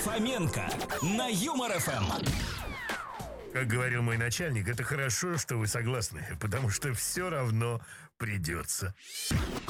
Фоменко на Юмор ФМ. Как говорил мой начальник, это хорошо, что вы согласны, потому что все равно придется.